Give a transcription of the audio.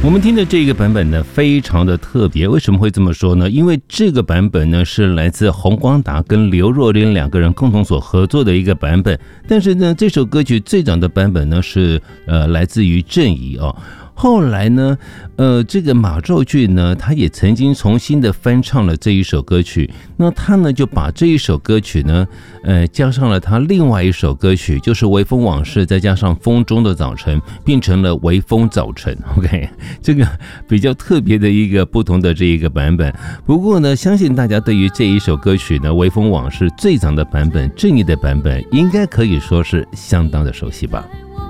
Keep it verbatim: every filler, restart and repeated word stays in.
我们听的这个版本呢，非常的特别。为什么会这么说呢？因为这个版本呢是来自洪光达跟刘若英两个人共同所合作的一个版本。但是呢，这首歌曲最早的版本呢是呃来自于郑怡哦。后来呢，呃，这个马兆骏呢，他也曾经重新的翻唱了这一首歌曲。那他呢，就把这一首歌曲呢，呃，加上了他另外一首歌曲，就是《微风往事》，再加上《风中的早晨》，变成了《微风早晨》。OK， 这个比较特别的一个不同的这一个版本。不过呢，相信大家对于这一首歌曲呢，《微风往事》最早的版本，郑怡的版本，应该可以说是相当的熟悉吧。